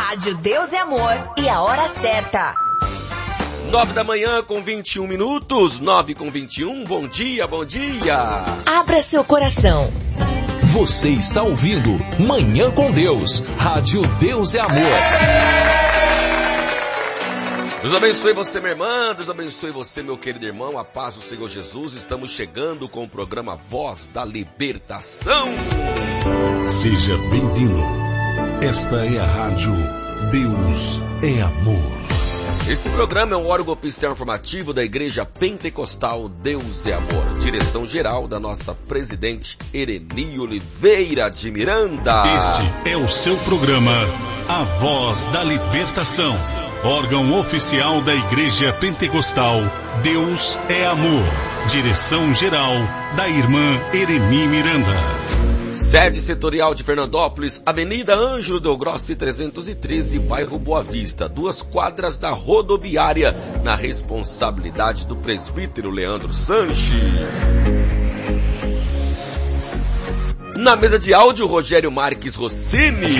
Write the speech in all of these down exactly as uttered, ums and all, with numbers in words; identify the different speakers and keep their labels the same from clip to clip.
Speaker 1: Rádio Deus é Amor e a hora certa.
Speaker 2: Nove da manhã com vinte e um minutos, nove com vinte e um, bom dia, bom dia.
Speaker 1: Abra seu coração.
Speaker 3: Você está ouvindo Manhã com Deus, Rádio Deus é Amor.
Speaker 2: Deus abençoe você, minha irmã, Deus abençoe você, meu querido irmão, a paz do Senhor Jesus. Estamos chegando com o programa Voz da Libertação.
Speaker 4: Seja bem-vindo. Esta é a Rádio Deus é Amor.
Speaker 2: Esse programa é um órgão oficial informativo da Igreja Pentecostal Deus é Amor. Direção-geral da nossa presidente Ereni Oliveira de Miranda.
Speaker 4: Este é o seu programa, A Voz da Libertação. Órgão oficial da Igreja Pentecostal Deus é Amor. Direção-geral da irmã Ereni Miranda.
Speaker 2: Sede setorial de Fernandópolis, Avenida Ângelo Del Grossi trezentos e treze, bairro Boa Vista, duas quadras da rodoviária, na responsabilidade do presbítero Leandro Sanches. Na mesa de áudio, Rogério Marques Rossini.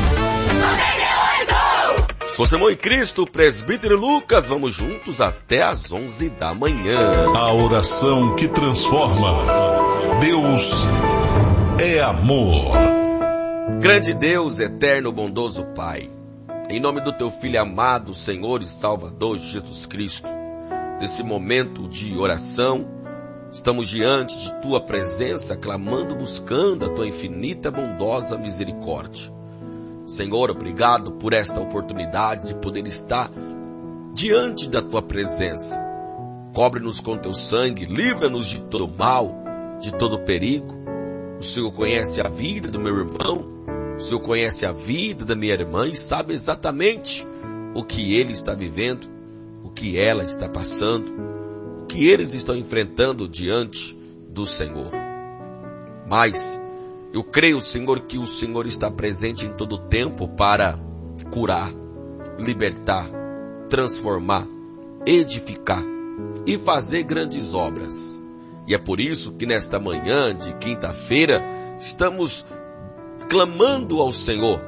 Speaker 2: Sou Simão em Cristo, presbítero Lucas, vamos juntos até às onze da manhã.
Speaker 4: A oração que transforma. Deus é amor.
Speaker 2: Grande Deus, eterno, bondoso Pai, em nome do Teu Filho amado, Senhor e Salvador Jesus Cristo, nesse momento de oração, estamos diante de Tua presença, clamando, buscando a Tua infinita, bondosa misericórdia. Senhor, obrigado por esta oportunidade de poder estar diante da Tua presença. Cobre-nos com Teu sangue, livra-nos de todo mal, de todo perigo. O Senhor conhece a vida do meu irmão, o Senhor conhece a vida da minha irmã e sabe exatamente o que ele está vivendo, o que ela está passando, o que eles estão enfrentando diante do Senhor. Mas eu creio, Senhor, que o Senhor está presente em todo o tempo para curar, libertar, transformar, edificar e fazer grandes obras. E é por isso que nesta manhã de quinta-feira estamos clamando ao Senhor,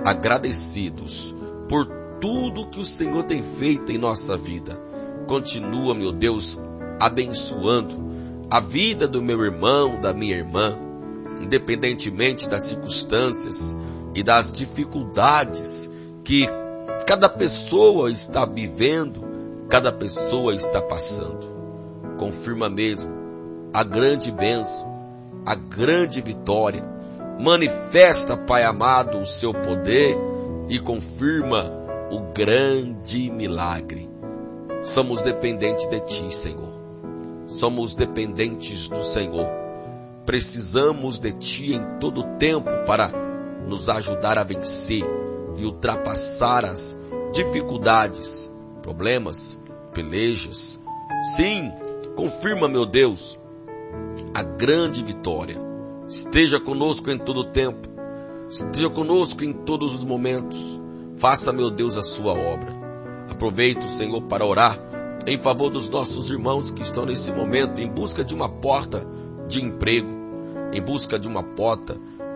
Speaker 2: agradecidos por tudo que o Senhor tem feito em nossa vida. Continua, meu Deus, abençoando a vida do meu irmão, da minha irmã, independentemente das circunstâncias e das dificuldades que cada pessoa está vivendo, cada pessoa está passando. Confirma mesmo a grande bênção, a grande vitória. Manifesta, Pai amado, o seu poder e confirma o grande milagre. Somos dependentes de Ti, Senhor. Somos dependentes do Senhor. Precisamos de Ti em todo o tempo para nos ajudar a vencer e ultrapassar as dificuldades, problemas, pelejas. Sim, confirma, meu Deus, a grande vitória. Esteja conosco em todo o tempo. Esteja conosco em todos os momentos. Faça, meu Deus, a sua obra. Aproveito, Senhor, para orar em favor dos nossos irmãos que estão nesse momento em busca de uma porta de emprego, em busca de uma porta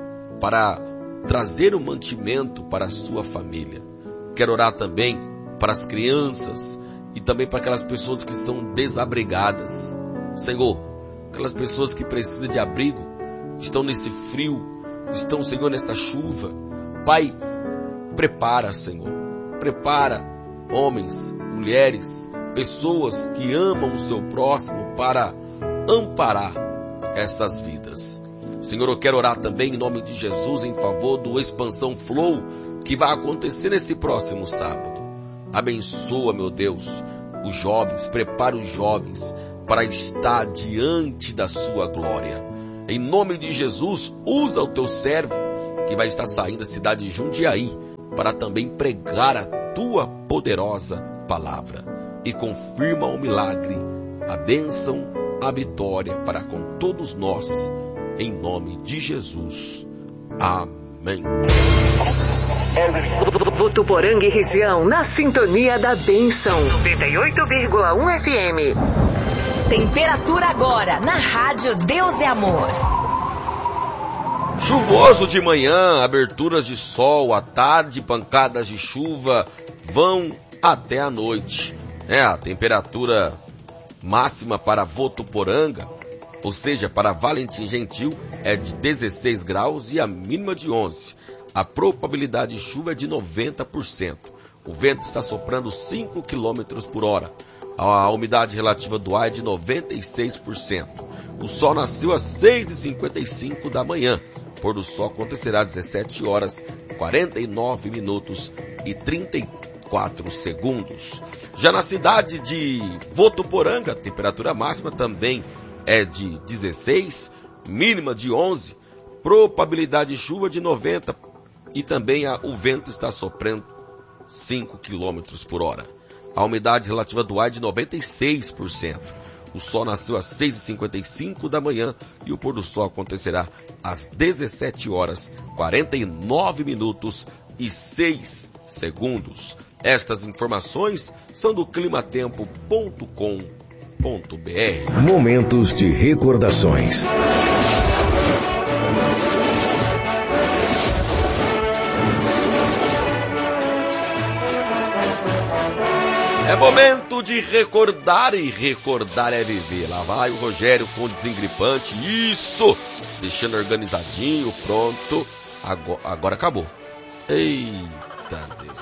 Speaker 2: para trazer o mantimento para a sua família. Quero orar também para as crianças e também para aquelas pessoas que são desabrigadas. Senhor, aquelas pessoas que precisam de abrigo, estão nesse frio, estão, Senhor, nessa chuva. Pai, prepara, Senhor, prepara homens, mulheres, pessoas que amam o seu próximo para amparar essas vidas. Senhor, eu quero orar também em nome de Jesus em favor do Expansão Flow que vai acontecer nesse próximo sábado. Abençoa, meu Deus, os jovens, prepara os jovens para estar diante da sua glória. Em nome de Jesus, usa o teu servo que vai estar saindo da cidade de Jundiaí para também pregar a tua poderosa palavra. E confirma o milagre, a bênção, a vitória para com todos nós. Em nome de Jesus. Amém.
Speaker 1: Votuporanga e região na sintonia da bênção. noventa e oito vírgula um F M. Temperatura agora na Rádio Deus é Amor.
Speaker 2: Chuvoso de manhã, aberturas de sol, à tarde, pancadas de chuva vão até a noite. É, a temperatura máxima para Votuporanga, ou seja, para Valentim Gentil, é de dezesseis graus e a mínima de onze. A probabilidade de chuva é de noventa por cento. O vento está soprando cinco quilômetros por hora. A umidade relativa do ar é de noventa e seis por cento. O sol nasceu às seis e cinquenta e cinco da manhã. O pôr do sol acontecerá às dezessete horas, quarenta e nove minutos e trinta e quatro segundos. Já na cidade de Votuporanga, a temperatura máxima também é de dezesseis, mínima de onze, probabilidade de chuva de noventa e também a, o vento está soprando cinco quilômetros por hora. A umidade relativa do ar é de noventa e seis por cento. O sol nasceu às seis e cinquenta e cinco da manhã e o pôr do sol acontecerá às dezessete horas, quarenta e nove minutos e seis segundos. Estas informações são do climatempo ponto com ponto br.
Speaker 3: Momentos de recordações.
Speaker 2: É momento de recordar, e recordar é viver. Lá vai o Rogério com o desengripante. Isso! Deixando organizadinho, pronto. Agora, agora acabou. Eita Deus.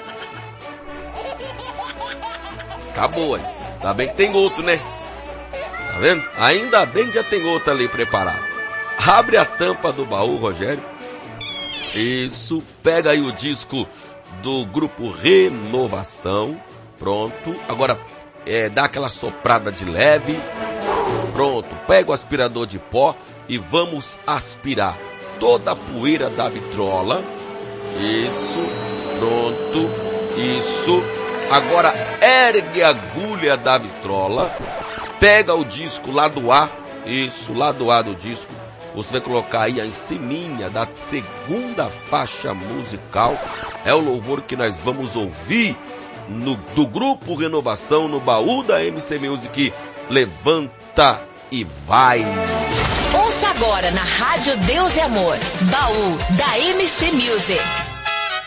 Speaker 2: Acabou, hein? Tá bem que tem outro, né? Tá vendo? Ainda bem que já tem outro ali preparado. Abre a tampa do baú, Rogério. Isso. Pega aí o disco do grupo Renovação. Pronto, agora é, dá aquela soprada de leve. Pronto, pega o aspirador de pó e vamos aspirar toda a poeira da vitrola. Isso, pronto, isso. Agora ergue a agulha da vitrola, pega o disco lá do A, isso, lá do A do disco. Você vai colocar aí em ciminha da segunda faixa musical. É o louvor que nós vamos ouvir No, do Grupo Renovação, no baú da M C Music. Levanta e vai.
Speaker 1: Ouça agora na Rádio Deus e Amor, baú da M C Music.